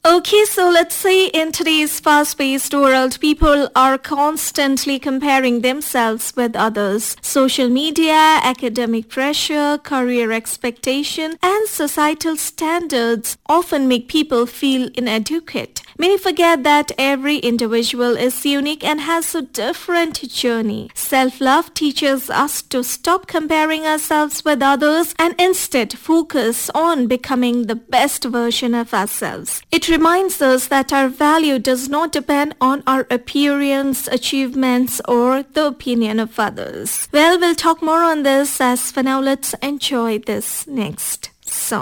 Okay, so let's say in today's fast-paced world, people are constantly comparing themselves with others. Social media, academic pressure, career expectation, and societal standards often make people feel inadequate. Many forget that every individual is unique and has a different journey. Self-love teaches us to stop comparing ourselves with others and instead focus on becoming the best version of ourselves. It reminds us that our value does not depend on our appearance, achievements, or the opinion of others. Well, we'll talk more on this. As for now, let's enjoy this next song.